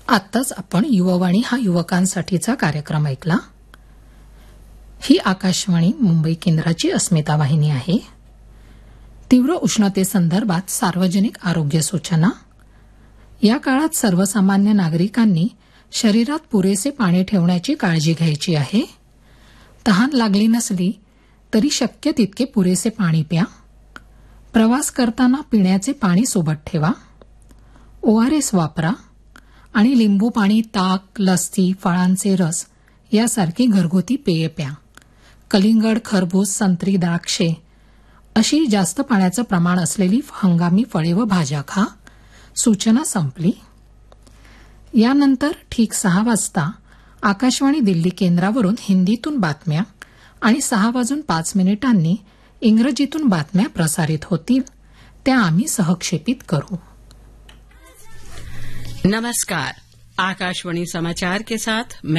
आत्ताच आपण युववाणी हा युवकांसाठीचा कार्यक्रम ऐकला. ही आकाशवाणी मुंबई केंद्राची अस्मिता वाहिनी आहे. तीव्र उष्णतेसंदर्भात सार्वजनिक आरोग्य सूचना. या काळात सर्वसामान्य नागरिकांनी शरीरात पुरेसे पाणी ठेवण्याची काळजी घ्यायची आहे. तहान लागली नसली तरी शक्य तितके पुरेसे पाणी प्या. प्रवास करताना पिण्याचे पाणी सोबत ठेवा. ORS वापरा आणि लिंबू पाणी, ताक, लस्सी, फळांचे रस यासारखी घरगुती पेय प्या. कलिंगड, खरबूज, संत्री, द्राक्षे अशी जास्त पाण्याचं प्रमाण असलेली हंगामी फळे व भाज्या खा. सूचना संपली. यानंतर ठीक 6 वाजता आकाशवाणी दिल्ली केंद्रावरून हिंदीतून बातम्या आणि 6:05 इंग्रजीतून बातम्या प्रसारित होतील. त्या आम्ही सहक्षेपित करू. नमस्कार, आकाशवाणी समाचार के साथ मैं